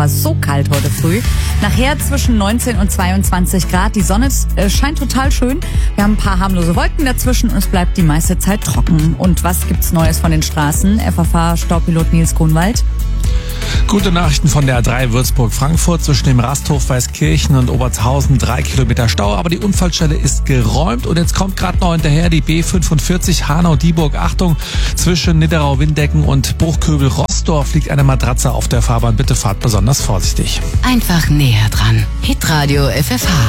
War so kalt heute früh. Nachher zwischen 19 und 22 Grad. Die Sonne scheint total schön. Wir haben ein paar harmlose Wolken dazwischen und es bleibt die meiste Zeit trocken. Und was gibt's Neues von den Straßen? FFH-Staupilot Nils Grunwald. Gute Nachrichten von der A3 Würzburg-Frankfurt zwischen dem Rasthof Weißkirchen und Obertshausen, 3 Kilometer Stau, aber die Unfallstelle ist geräumt und jetzt kommt gerade noch hinterher die B45 Hanau-Dieburg. Achtung, zwischen Nidderau-Windecken und Bruchköbel-Rossdorf liegt eine Matratze auf der Fahrbahn. Bitte fahrt besonders vorsichtig. Einfach näher dran. Hitradio FFH.